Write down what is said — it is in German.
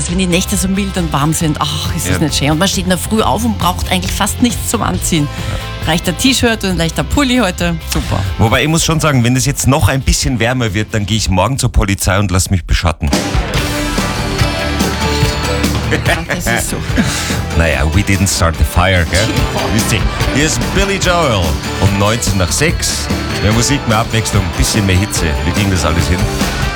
Also wenn die Nächte so mild und warm sind, ach, ist das nicht schön. Und man steht in der Früh auf und braucht eigentlich fast nichts zum Anziehen. Reicht ein T-Shirt und ein leichter Pulli heute, super. Wobei ich muss schon sagen, wenn es jetzt noch ein bisschen wärmer wird, dann gehe ich morgen zur Polizei und lass mich beschatten. Das ist so. Naja, we didn't start the fire, gell? Wisst ihr, hier ist Billy Joel um 19 nach 6. Mehr Musik, mehr Abwechslung, ein bisschen mehr Hitze. Wir kriegen das alles hin.